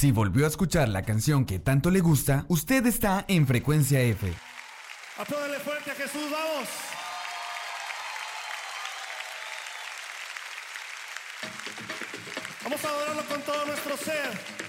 Si volvió a escuchar la canción que tanto le gusta, usted está en Frecuencia F. Apláudale fuerte a Jesús, vamos. Vamos a adorarlo con todo nuestro ser.